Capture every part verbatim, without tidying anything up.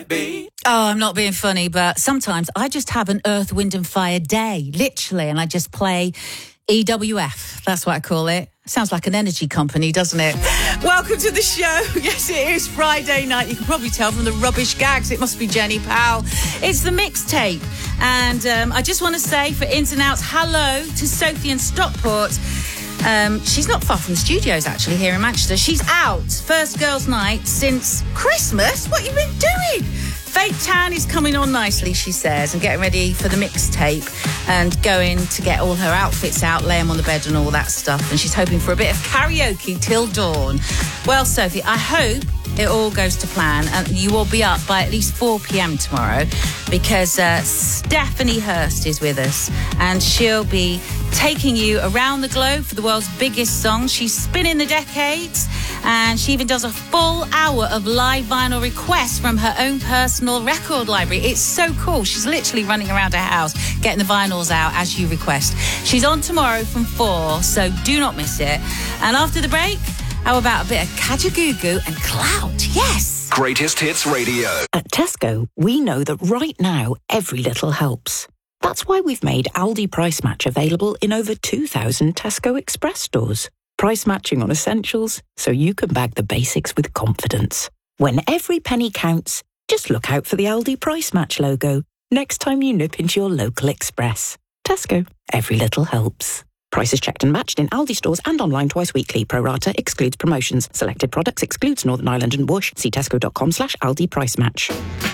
might be. Oh, I'm not being funny, but sometimes I just have an Earth, Wind and Fire day, literally, and I just play E W F. That's what I call it. Sounds like an energy company, doesn't it? Welcome to the show. Yes, it is Friday night. You can probably tell from the rubbish gags. It must be Jenny Powell. It's the mixtape. And um, I just want to say for ins and outs, hello to Sophie in Stockport. Um, she's not far from the studios, actually, here in Manchester. She's out. First girls' night since Christmas. What have you been doing? Fake Tan is coming on nicely, she says, and getting ready for the mixtape and going to get all her outfits out, lay them on the bed and all that stuff. And she's hoping for a bit of karaoke till dawn. Well, Sophie, I hope it all goes to plan and you will be up by at least four p.m. tomorrow because uh, Stephanie Hurst is with us and she'll be taking you around the globe for the world's biggest song. She's spinning the decades and she even does a full hour of live vinyl requests from her own personal record library. It's so cool. She's literally running around her house getting the vinyls out as you request. She's on tomorrow from four, so do not miss it. And after the break, how about a bit of Kajagoogoo and Clout? Yes! Greatest Hits Radio. At Tesco, we know that right now, every little helps. That's why we've made Aldi Price Match available in over two thousand Tesco Express stores. Price matching on essentials, so you can bag the basics with confidence. When every penny counts, just look out for the Aldi Price Match logo next time you nip into your local Express. Tesco, every little helps. Prices checked and matched in Aldi stores and online twice weekly. Pro rata excludes promotions. Selected products excludes Northern Ireland and Bush. See tesco.com slash Aldi Price Match.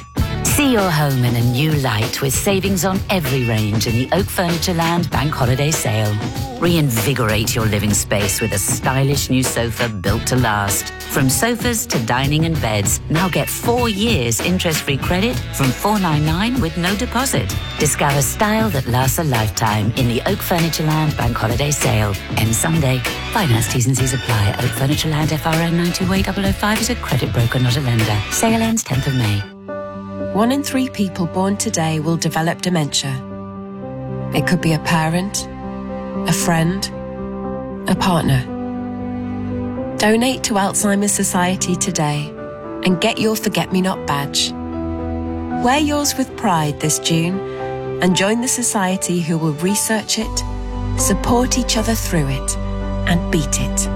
See your home in a new light with savings on every range in the Oak Furniture Land Bank Holiday Sale. Reinvigorate your living space with a stylish new sofa built to last. From sofas to dining and beds, now get four years interest-free credit from four ninety-nine with no deposit. Discover style that lasts a lifetime in the Oak Furniture Land Bank Holiday Sale. Ends Sunday. Finance T's and C's apply. Oak Furniture Land F R N nine two A zero zero five is a credit broker, not a lender. Sale ends tenth of May. One in three people born today will develop dementia. It could be a parent, a friend, a partner. Donate to Alzheimer's Society today and get your Forget-Me-Not badge. Wear yours with pride this June and join the society who will research it, support each other through it, and beat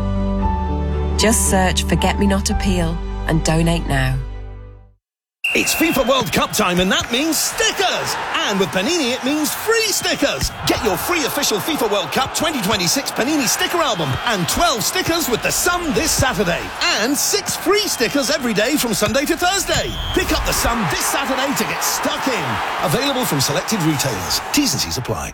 it. Just search Forget-Me-Not Appeal and donate now. It's FIFA World Cup time and that means stickers! And with Panini it means free stickers! Get your free official FIFA World Cup twenty twenty-six Panini sticker album and twelve stickers with the Sun this Saturday. And six free stickers every day from Sunday to Thursday. Pick up the Sun this Saturday to get stuck in. Available from selected retailers. T's and C's apply.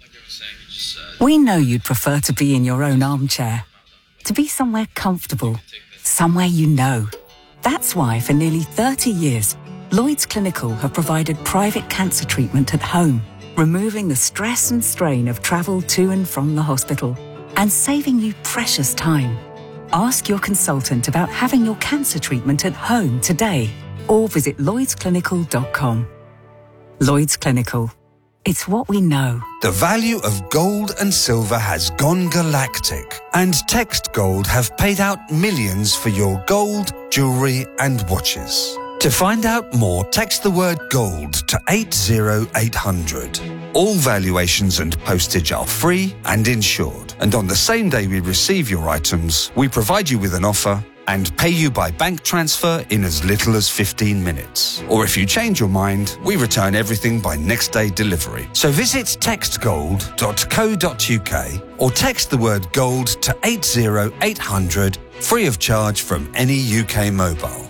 We know you'd prefer to be in your own armchair. To be somewhere comfortable. Somewhere you know. That's why for nearly thirty years, Lloyds Clinical have provided private cancer treatment at home, removing the stress and strain of travel to and from the hospital and saving you precious time. Ask your consultant about having your cancer treatment at home today or visit lloyds clinical dot com. Lloyds Clinical. It's what we know. The value of gold and silver has gone galactic, and Text Gold have paid out millions for your gold, jewellery and watches. To find out more, text the word gold to eight zero eight hundred. All valuations and postage are free and insured. And on the same day we receive your items, we provide you with an offer and pay you by bank transfer in as little as fifteen minutes. Or if you change your mind, we return everything by next day delivery. So visit text gold dot co dot uk or text the word gold to eight zero eight hundred, free of charge from any U K mobile.